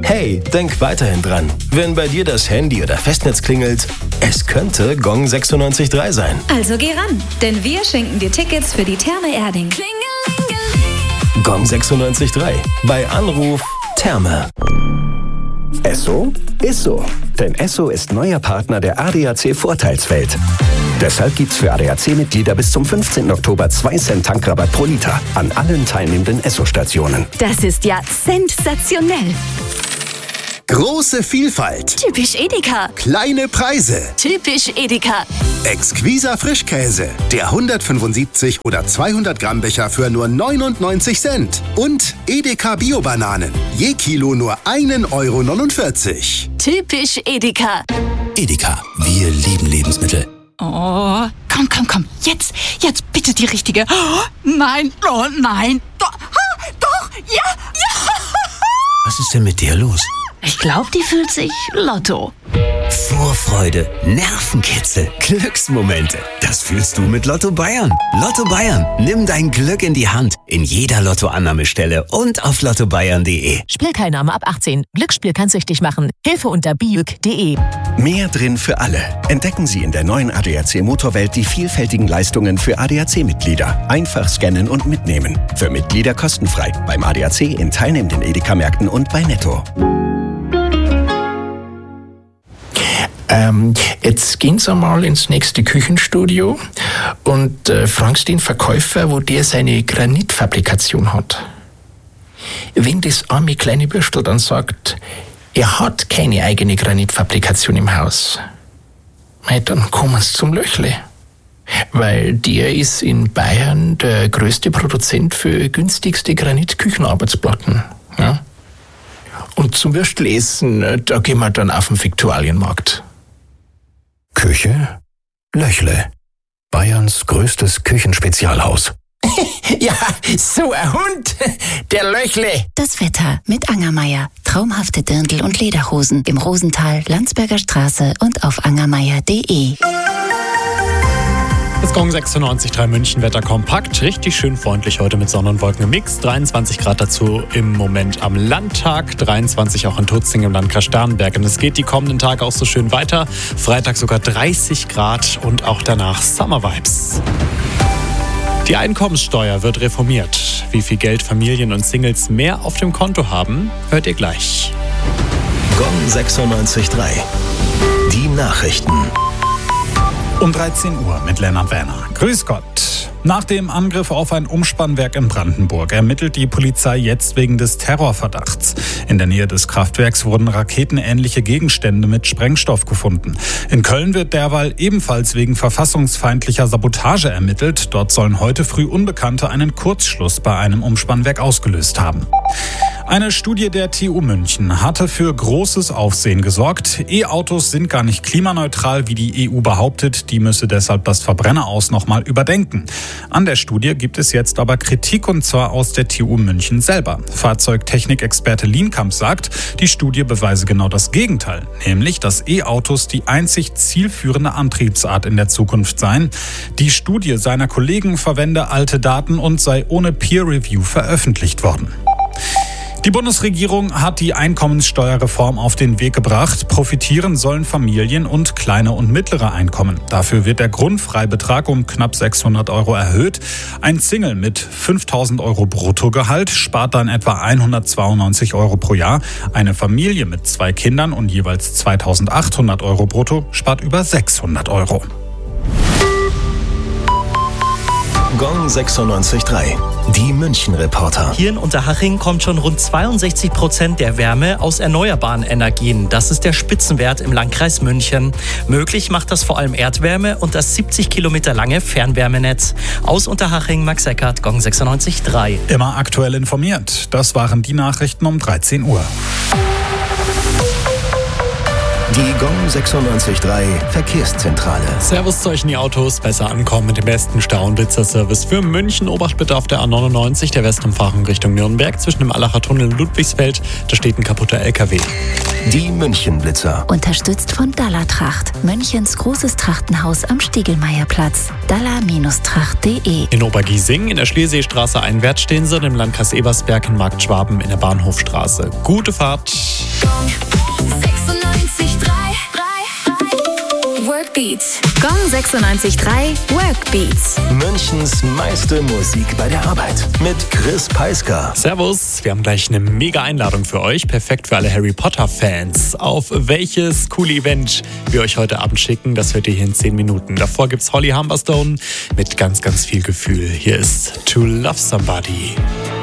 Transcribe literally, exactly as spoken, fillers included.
Hey, denk weiterhin dran. Wenn bei dir das Handy oder Festnetz klingelt, es könnte Gong sechsundneunzig Komma drei sein. Also geh ran, denn wir schenken dir Tickets für die Therme Erding. Gong sechsundneunzig Komma drei. Bei Anruf Therme. Esso ist so. Denn Esso ist neuer Partner der A D A C Vorteilswelt. Deshalb gibt's für A D A C-Mitglieder bis zum fünfzehnten Oktober zwei Cent Tankrabatt pro Liter an allen teilnehmenden Esso-Stationen. Das ist ja sensationell. Große Vielfalt. Typisch Edeka. Kleine Preise. Typisch Edeka. Exquiser Frischkäse. Der hundertfünfundsiebzig oder zweihundert Gramm Becher für nur neunundneunzig Cent. Und Edeka Bio-Bananen. Je Kilo nur ein Euro neunundvierzig. Typisch Edeka. Edeka, wir lieben Lebensmittel. Oh, komm, komm, komm. Jetzt, jetzt bitte die richtige. Oh, nein, oh nein. Doch, ah, doch, ja, ja. Was ist denn mit dir los? Ich glaube, die fühlt sich Lotto. Vorfreude, Nervenkitzel, Glücksmomente. Das fühlst du mit Lotto Bayern. Lotto Bayern, nimm dein Glück in die Hand. In jeder Lottoannahmestelle und auf lotto bayern punkt de. Spielteilnahme ab achtzehn. Glücksspiel kann süchtig machen. Hilfe unter biüg punkt de. Mehr drin für alle. Entdecken Sie in der neuen A D A C Motorwelt die vielfältigen Leistungen für A D A C-Mitglieder. Einfach scannen und mitnehmen. Für Mitglieder kostenfrei. Beim A D A C in teilnehmenden Edeka-Märkten und bei Netto. Ähm, jetzt gehen Sie mal ins nächste Küchenstudio und äh, fragen Sie den Verkäufer, wo der seine Granitfabrikation hat. Wenn das arme kleine Würstel dann sagt, er hat keine eigene Granitfabrikation im Haus, mei, dann kommen Sie zum Löchle. Weil der ist in Bayern der größte Produzent für günstigste Granitküchenarbeitsplatten. Ja? Und zum Würstelessen, da gehen wir dann auf den Viktualienmarkt. Küche? Löchle. Bayerns größtes Küchenspezialhaus. Ja, so ein Hund, der Löchle. Das Wetter mit Angermeier. Traumhafte Dirndl- und Lederhosen im Rosental, Landsberger Straße und auf angermeier punkt de. Das Gong sechsundneunzig Komma drei München Wetter kompakt, richtig schön freundlich heute mit Sonne und Wolken im Mix. dreiundzwanzig Grad dazu im Moment am Landtag, dreiundzwanzig auch in Tutzing im Landkreis Starnberg. Und es geht die kommenden Tage auch so schön weiter. Freitag sogar dreißig Grad und auch danach Summer Vibes. Die Einkommenssteuer wird reformiert. Wie viel Geld Familien und Singles mehr auf dem Konto haben, hört ihr gleich. Gong sechsundneunzig Komma drei. Die Nachrichten. Um dreizehn Uhr mit Lennart Werner. Grüß Gott. Nach dem Angriff auf ein Umspannwerk in Brandenburg ermittelt die Polizei jetzt wegen des Terrorverdachts. In der Nähe des Kraftwerks wurden raketenähnliche Gegenstände mit Sprengstoff gefunden. In Köln wird derweil ebenfalls wegen verfassungsfeindlicher Sabotage ermittelt. Dort sollen heute früh Unbekannte einen Kurzschluss bei einem Umspannwerk ausgelöst haben. Eine Studie der T U München hatte für großes Aufsehen gesorgt. E-Autos sind gar nicht klimaneutral, wie die E U behauptet. Die müsse deshalb das Verbrenner-Aus nochmal überdenken. An der Studie gibt es jetzt aber Kritik, und zwar aus der T U München selber. Fahrzeugtechnikexperte Lienkamp sagt, die Studie beweise genau das Gegenteil. Nämlich, dass E-Autos die einzig zielführende Antriebsart in der Zukunft seien. Die Studie seiner Kollegen verwende alte Daten und sei ohne Peer-Review veröffentlicht worden. Die Bundesregierung hat die Einkommenssteuerreform auf den Weg gebracht. Profitieren sollen Familien und kleine und mittlere Einkommen. Dafür wird der Grundfreibetrag um knapp sechshundert Euro erhöht. Ein Single mit fünftausend Euro Bruttogehalt spart dann etwa hundertzweiundneunzig Euro pro Jahr. Eine Familie mit zwei Kindern und jeweils zweitausendachthundert Euro brutto spart über sechshundert Euro. Gong sechsundneunzig Komma drei. Die München-Reporter. Hier in Unterhaching kommt schon rund zweiundsechzig Prozent der Wärme aus erneuerbaren Energien. Das ist der Spitzenwert im Landkreis München. Möglich macht das vor allem Erdwärme und das siebzig Kilometer lange Fernwärmenetz. Aus Unterhaching, Max Eckert, Gong sechsundneunzig Komma drei. Immer aktuell informiert. Das waren die Nachrichten um dreizehn Uhr. Die Gong sechsundneunzig Komma drei Verkehrszentrale. Servus zu euch in die Autos. Besser ankommen mit dem besten Stau- und Blitzerservice für München. Obacht bitte auf der A neunundneunzig, der Westumfahrung Richtung Nürnberg. Zwischen dem Allacher Tunnel und Ludwigsfeld, da steht ein kaputter L K W. Die München-Blitzer. Unterstützt von Dalla Tracht. Münchens großes Trachtenhaus am Stiegelmeierplatz. dalla Tracht punkt de. In Obergiesing, in der Schlierseestraße einwärts stehen sie, im Landkreis Ebersberg in Marktschwaben in der Bahnhofstraße. Gute Fahrt. sechsundneunzig Komma drei Workbeats. Gong sechsundneunzig Komma drei Workbeats. Münchens meiste Musik bei der Arbeit mit Chris Peisker. Servus, wir haben gleich eine mega Einladung für euch. Perfekt für alle Harry Potter Fans. Auf welches coole Event wir euch heute Abend schicken, das hört ihr hier in zehn Minuten. Davor gibt's Holly Humberstone mit ganz, ganz viel Gefühl. Hier ist To Love Somebody.